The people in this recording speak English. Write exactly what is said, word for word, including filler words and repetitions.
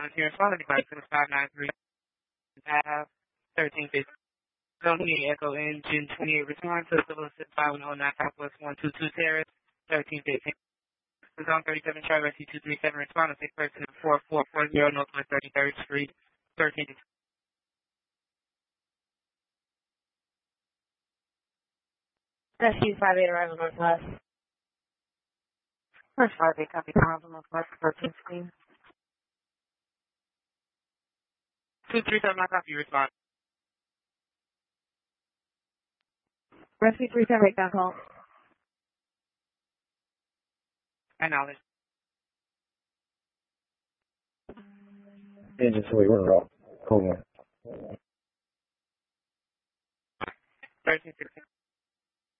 Volunteer responding device to the five nine three Ave, thirteen fifty. Tony Echo Engine twenty-eight respond to the Civil five one oh nine Southwest one two two Terrace, thirteen fifteen. Zone thirty-seven Traverse two three seven respond to six person four four four zero Northwest thirty-third Street, thirteen fifty. Rescue five eight arrival Northwest. First five eight copy arrival Northwest, thirteen fifteen. two three seven, I copy respond. Rescue three seven eight back home. Acknowledge. Engine two, we're off. Cool. thirteen sixteen.